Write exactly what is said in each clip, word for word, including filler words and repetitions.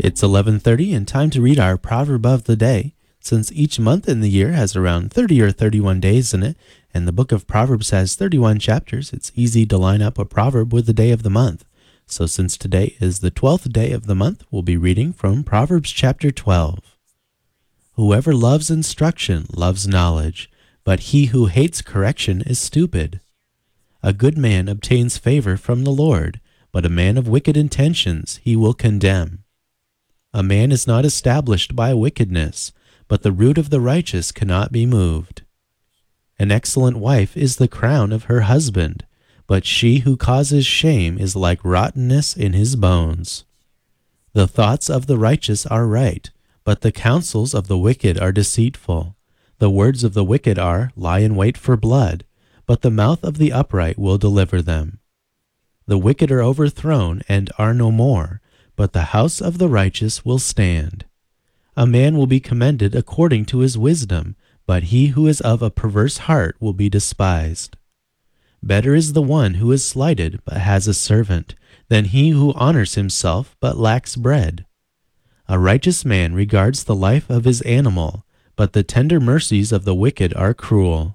It's eleven thirty and time to read our proverb of the day. Since each month in the year has around thirty or thirty-one days in it, and the book of Proverbs has thirty-one chapters, it's easy to line up a proverb with the day of the month. So since today is the twelfth day of the month, we'll be reading from Proverbs chapter twelve. Whoever loves instruction loves knowledge, but he who hates correction is stupid. A good man obtains favor from the Lord, but a man of wicked intentions he will condemn. A man is not established by wickedness, but the root of the righteous cannot be moved. An excellent wife is the crown of her husband, but she who causes shame is like rottenness in his bones. The thoughts of the righteous are right, but the counsels of the wicked are deceitful. The words of the wicked are, lie in wait for blood, but the mouth of the upright will deliver them. The wicked are overthrown and are no more, but the house of the righteous will stand. A man will be commended according to his wisdom, but he who is of a perverse heart will be despised. Better is the one who is slighted but has a servant, than he who honors himself but lacks bread. A righteous man regards the life of his animal, but the tender mercies of the wicked are cruel.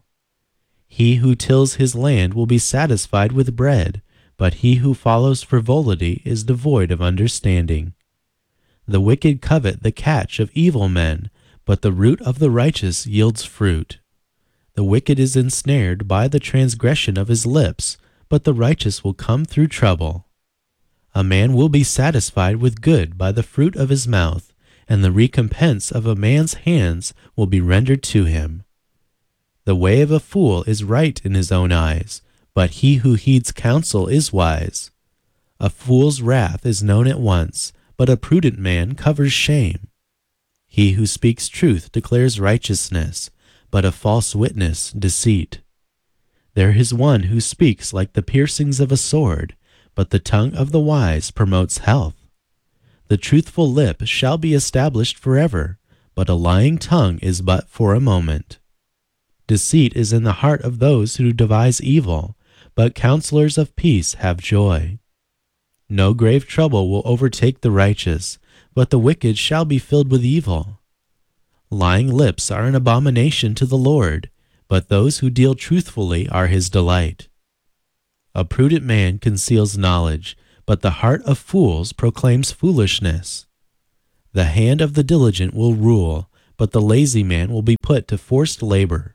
He who tills his land will be satisfied with bread, but he who follows frivolity is devoid of understanding. The wicked covet the catch of evil men, but the root of the righteous yields fruit. The wicked is ensnared by the transgression of his lips, but the righteous will come through trouble. A man will be satisfied with good by the fruit of his mouth, and the recompense of a man's hands will be rendered to him. The way of a fool is right in his own eyes, but he who heeds counsel is wise. A fool's wrath is known at once, but a prudent man covers shame. He who speaks truth declares righteousness, but a false witness deceit. There is one who speaks like the piercings of a sword, but the tongue of the wise promotes health. The truthful lip shall be established forever, but a lying tongue is but for a moment. Deceit is in the heart of those who devise evil, but counselors of peace have joy. No grave trouble will overtake the righteous, but the wicked shall be filled with evil. Lying lips are an abomination to the Lord, but those who deal truthfully are his delight. A prudent man conceals knowledge, but the heart of fools proclaims foolishness. The hand of the diligent will rule, but the lazy man will be put to forced labor.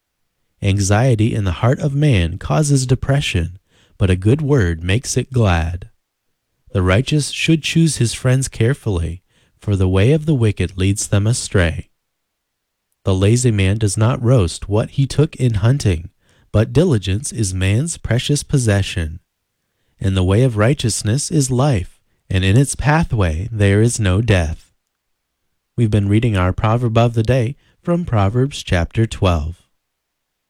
Anxiety in the heart of man causes depression, but a good word makes it glad. The righteous should choose his friends carefully, for the way of the wicked leads them astray. The lazy man does not roast what he took in hunting, but diligence is man's precious possession. In the way of righteousness is life, and in its pathway there is no death. We've been reading our proverb of the day from Proverbs chapter twelve.